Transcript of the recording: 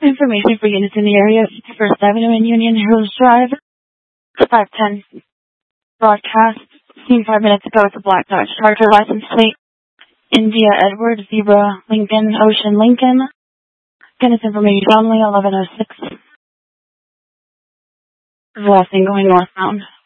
Information for units in the area: 51st Avenue and Union Hills Drive, 510. Broadcast. Seen 5 minutes ago with a black Dodge Charger license plate. India Edward Zebra Lincoln Ocean Lincoln. Again, it's information only. 1106. This is the last thing going northbound.